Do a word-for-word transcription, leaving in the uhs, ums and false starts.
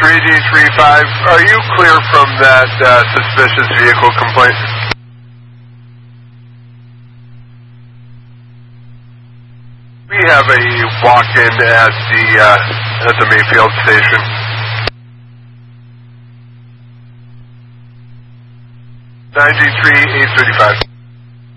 three D three five, are you clear from that uh, suspicious vehicle complaint? We have a walk-in at the uh, at the Mayfield station. nine G three eight thirty-five.